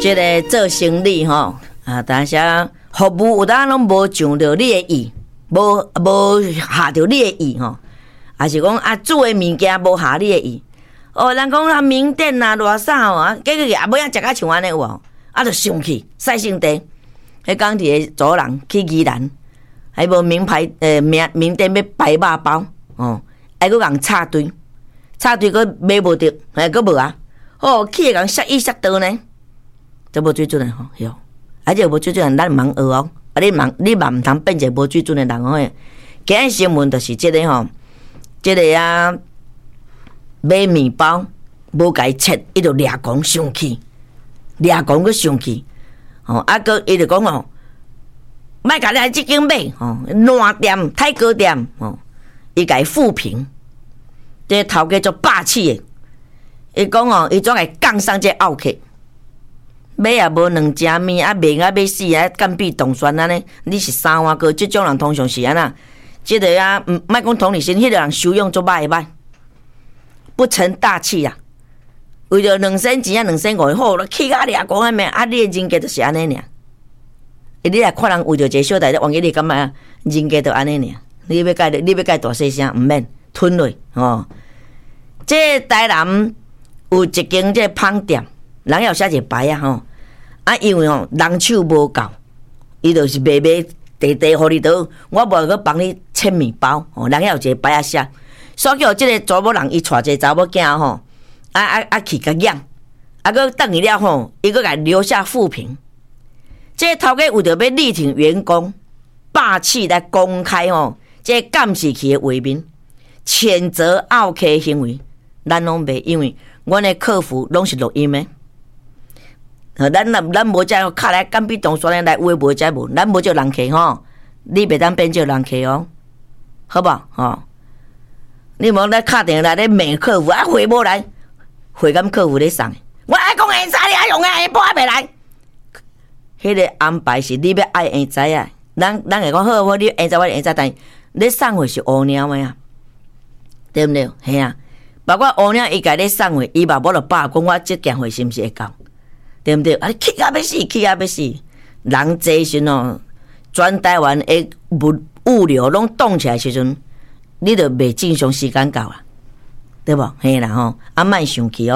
这个做生意吼但是服务有当拢无上着你的意，无下着你的意吼，还是讲煮的物件无下你的意。人讲名店偌啥吼结果也无影食甲像安尼有无？就生气，晒性地。迄讲伫个族人去宜兰，还无名牌名店要摆肉包还佫共插队佫买无着，佫无啊！气共杀伊杀倒呢，这无水准的吼，哟！这无水准，咱忙学哦。你嘛毋通变一个无水准的人哦。今日新闻就是这个吼，这个买面包无甲伊切，伊就掠狂生气，掠狂佫生气，佫伊就讲莫甲你来即间买烂店、太高店伊甲伊负评，这头家足霸气的。伊讲伊怎会杠上这奥客？买也无两只面，面要死干壁动酸安尼，你是三碗哥，这种人通常是安那？这个莫讲同理心，迄个人修养足歹，不成大器啊！为着2仙钱2仙5，好，气甲掠讲咩？你的人格就是安尼尔。你来看人为着一个小代志，忘记你感觉人格就安尼尔。你要改大细声，毋免吞落这台南有一间这芳店，人也有写一个牌因为人手无够，伊就是卖地互你倒，我无去帮你切面包人也有一个牌写，所以叫这个查某人伊带一个查某囝去甲养，佫等伊了伊佫甲留下负评。这头家为着要力挺员工，霸气来公开这监视器的画面，谴责奥客行为，咱拢袂，因为阮的客服拢是录音的。咱无遮卡来干比动酸来话无遮无，咱无叫人客你袂当变叫人客好无你无来敲电话来咧骂客服回无来，回敢客服咧送的，我爱讲会知你爱用的下晡还袂来。迄个安排是你要爱会知啊，咱会讲好，你会知我会知，但你送货是乌鸟的啊，对不对？系啊，包括乌鸟伊家咧送货，伊嘛无就把讲我这件货是毋是会到，对不对？气甲要死，人这时全台湾的物流拢动起来时阵，你就袂正常时间到啦，对无？嘿啦莫生气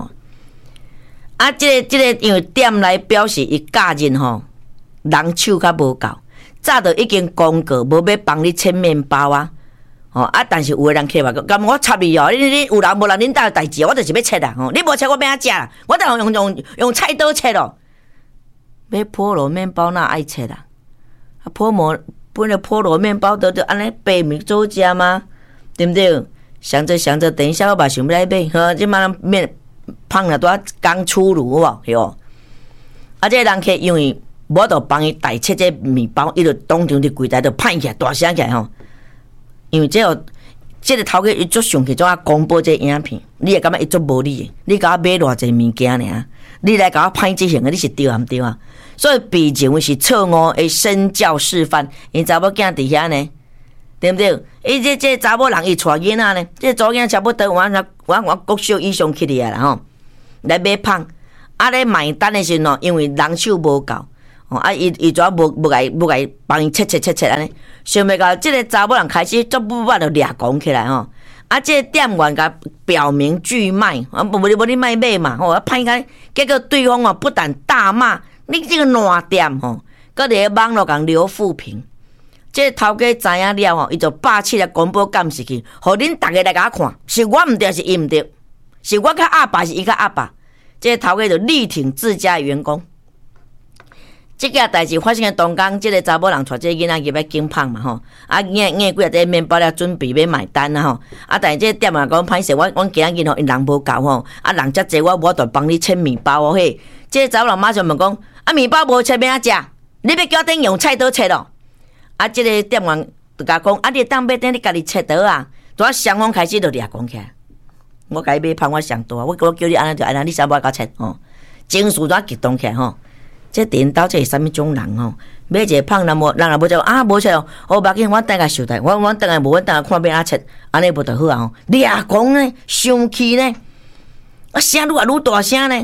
这个因为店来表示伊假日人手较无够，早就已经公告无要帮你切面包但是有的人客嘛，咁我插你你有人无人恁家代志，我就是要切啦你无切我要怎食啦？我当用菜刀切咯。买菠萝面包哪爱切啦？本来菠萝面包都安尼白米做食吗？对不对？想着，等一下我嘛想要来买，即马面。胖了多刚出炉哟，这人客因为我就帮伊代切这面包，伊就当场伫柜台就拍起来大声起来因为这个头家伊足生气，怎公布这影片，你会感觉伊足无理的，你甲我买偌济物件尔，你来甲我拍这型的，你是对啊毋对啊？所以被认为是错误的身教示范，因查某囝伫遐呢。对不对？伊这查某人伊带囡仔呢，这查某囝差不多我国小以上起来啦来买胖咧买单的时阵因为人手无够伊怎无甲帮伊切安尼，想袂到这个查某人开始足不满就掠讲起来这个店员甲表明拒卖无你卖嘛歹开，结果对方不但大骂你这个烂店佫伫网络共留负评。这头家知影了伊就霸气来公布监视器，互恁大家来甲我看，是我毋对，是伊毋对，是我较阿爸，是伊较阿爸。这头家就力挺自家员工。这件代志发生的当天，这个查某人带这个囡仔入来警胖嘛硬几啊这面包了准备要买单但是这店员讲歹势，我今日因人无够人遮济，我就帮你切面包嘿。这个查某人马上问讲面包无切要怎食？你要叫等用菜刀切咯？这个店员就甲讲你当买等你家己切刀拄双方开始就掠讲起来。我甲伊买胖，我上大，我叫你安尼就安尼，你啥无甲切情绪怎激动起来这颠倒这是啥物种人买一个胖人若无就无切无要紧，我等下收台，我等下无，我等下看要切，安尼无就好掠讲呢，生气呢，声愈来愈大声呢，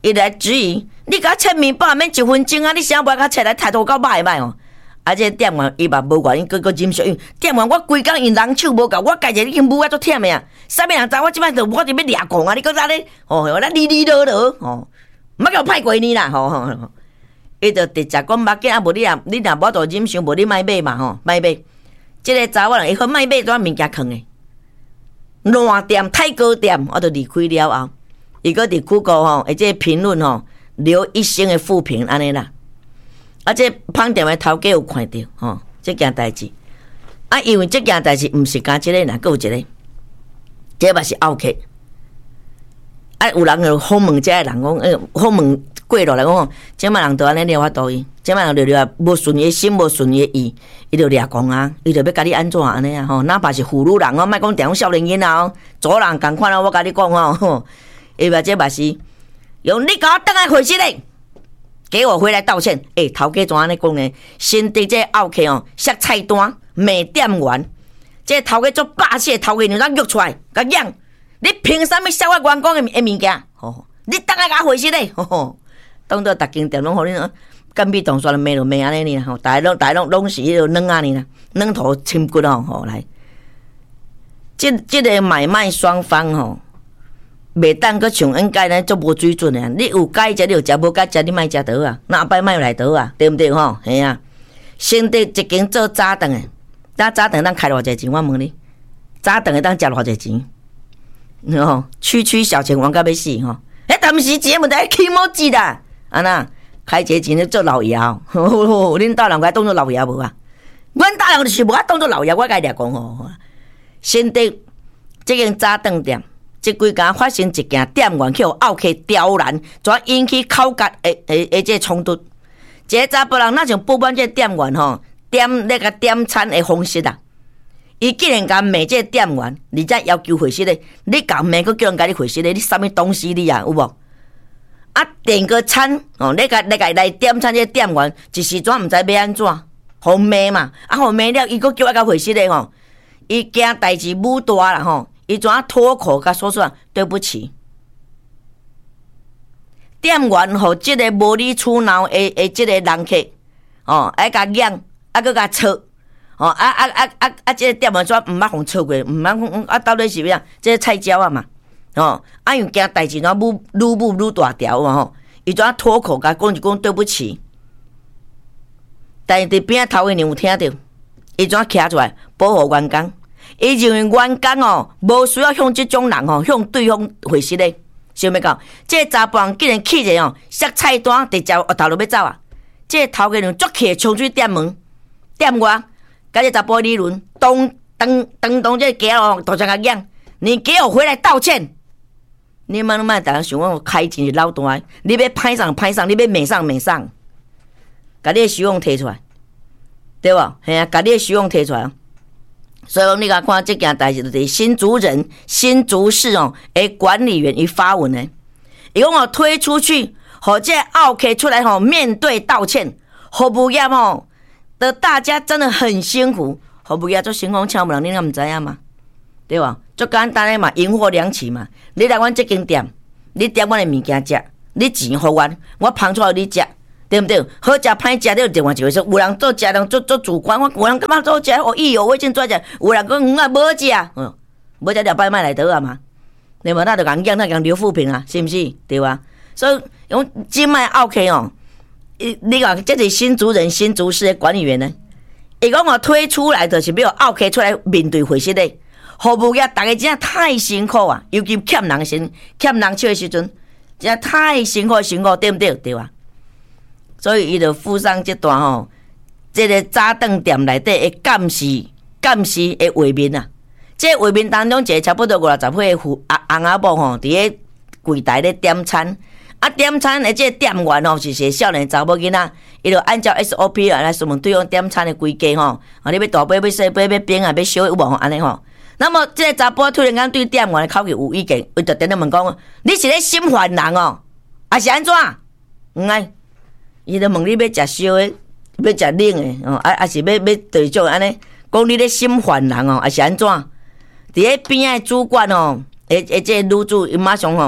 伊来质疑，你甲切面包免1分钟啊？你啥无甲切来态度够歹歹哦？啊，这店员伊嘛无愿意，佮忍受，因店员我规工用人手无够，我家己已经母啊足忝诶啊！啥物人知我即摆就我就要掠讲啊！你搁在咧哦，咱哩啰啰哦，莫甲我派过你啦吼！伊就直接讲目镜啊，无你若无就忍受，无你莫买嘛吼，莫买。即个查某人伊好莫买怎物件囥诶？烂店、太高店，我就离开了后，伊搁伫Google吼，而且评论吼留1星诶负评安尼啦。啊，这胖店的头家有看到吼，这件代志啊，因为这件代志毋是干即个啦，搁有一个，这嘛是后客。啊，有人就访问这个人讲，访问过落来讲，这摆人都安尼撩法度伊，这摆人就撩无顺伊心，无顺伊意，伊就掠讲啊，伊就要甲你安怎安尼啊吼，哪怕是妇女人哦，莫讲电少年囡哦，左人共款哦，我甲你讲吼，伊话这嘛是用你甲我倒来回息咧。给我回来道歉！头家怎安尼讲呢？新地这后客哦，摔菜单、骂店员，这头家做霸气，头家就当约出来，甲养。你凭啥物笑我员工的物件？吼，你等下甲回息咧！吼，当做逐间店拢互你干壁动刷骂就骂安尼呢吼，大家拢是迄落软安尼啦，软头深骨哦，吼来。这个买卖双方吼。袂当阁像应该呢，足无水准诶！你有该食你就食，无该食你莫食倒啊！那摆莫来倒啊，对毋对吼？嘿啊！先得一间做早顿诶，早顿当开偌济钱？我问你，早顿诶当食偌济钱？吼，区小钱玩到要死吼！但毋是钱问题，起毛钱啦！安那开这钱咧做老爷哦？恁大人该当做老爷无啊？阮大人就是无法当做老爷，我甲伊讲吼。先得这间早顿店。即几工发生一件店员去后客刁难，怎引起口角的这冲突？一个查甫人哪像不满这店员吼，那个点餐的方式啊？伊竟然甲骂这店员，而且要求回息咧，你甲骂佫叫人甲你回息咧，你啥物东西你啊有无？啊，点个餐哦，你甲来点餐这店员一时阵毋知要安怎，互骂嘛，啊互骂了，伊佫叫我甲回息咧吼，伊惊代志母大啦吼。伊怎啊脱口甲说出来对不起？店员互即个无理取闹的即个人客，爱甲养，佫甲吵，即个店员怎毋捌互吵过，毋捌讲到底是啥？即个菜鸟啊嘛，因惊代志怎愈大条嘛吼，伊怎啊脱口甲讲一讲对不起？但是伫边头个人有听到，伊怎徛出来保护员工？伊认为员工无需要向即种人向对方回息咧，想要到这查甫人竟然气者摔菜单，直接头就要走啊！这头家人足气冲出店门，店外甲这查甫理论，当这家大声甲讲，你给我回来道歉！你莫大家想我开钱是老大，你要歹上，你要骂上，甲你的收容摕出来，对无？嘿啊，甲你的收容摕出来。所以你甲看这件代志，就是新竹市的管理员伊发文呢，伊讲推出去，互这奥客出来面对道歉，服务业的大家真的很辛苦，服务业做辛苦敲门，你敢毋知影嘛？对吧？足简单的嘛，引火两起嘛。你来阮这间店，你点阮的物件食，你钱互我捧出来你食。对不对？好食歹食，你就另外一回事。有人做食人做主观，有人干嘛做食？意犹未尽做食。有人讲无食，无食了摆卖来倒啊嘛。对无？那就讲那讲刘富平啊，是不是？对吧？所以用今卖奥 K 你讲这是新竹市的管理员呢？伊讲推出来就是要奥 K 出来面对回息的，服务业大家真太辛苦啊，尤其欠人手的时阵，真太辛苦，对不对？对吧？所以伊就附上这段这个早顿店内底的监视的画面啊。这画面当中，一个差不多50岁的翁仔某伫咧柜台咧点餐，点餐的这个店员是一个少年查某囡仔，伊就按照 SOP 来询问对方点餐的规格你要大杯要小杯要冰啊要烧有无安尼那么这个查甫突然间对店员的口气有意见，伊就点咧问讲：你是咧心烦人还是安怎？爱。伊就问你要食烧的，要食冷的还是要对种安尼？讲你咧心烦人还是安怎？伫咧边仔主管这个女主伊马上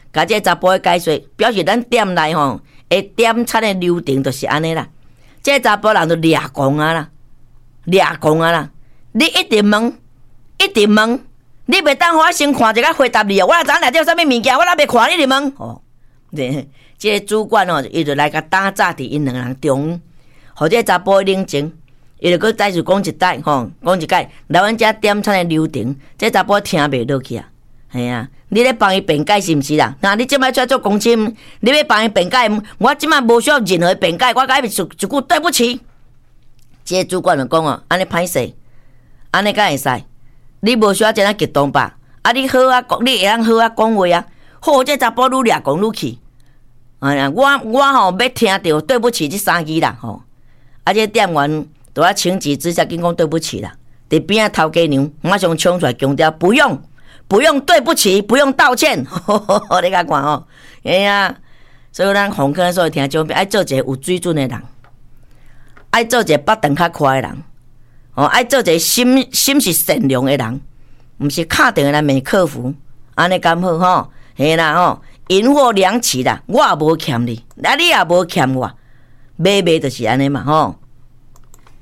甲这查甫的解说，表示咱店内吼会点餐的流程就是安尼啦。这查甫人就掠讲啊啦，掠讲啊啦。你一直问，你袂当互我先看一下回答你哦。我哪知影内底有啥物物件，我哪袂看你问哦。这个主管哦，伊就来甲打炸伫因两个人中，互这查甫冷静。伊就搁再次讲一摆吼，讲一摆来阮遮点餐的流程，这查甫听袂落去啊。系啊，你咧帮伊辩解是毋是啦？那你即摆出来做公亲，你要帮伊辩解，我即摆无需要任何辩解，我甲伊一句对不起。这主管就讲哦，安尼歹势，安尼敢会使？你无需要这样激动吧？啊，你好啊，你会当好啊讲话啊。好，这查甫愈掠讲愈气。哎呀，我吼要听到对不起这三字啦吼。啊，这店员都要情急之下跟讲对不起啦。伫边仔头家娘马上冲出来强调，不用对不起，不用道歉。你甲看吼，哎呀，所以咱红科所以听众爱做一个有水准的人，爱做一个腹肠较宽的人，哦，爱做一个心是善良的人，毋是敲电话来骂客服，安尼敢好吼？嘿啦吼，银货两起啦，我也无欠你，啊你也无欠我，买就是安尼嘛吼。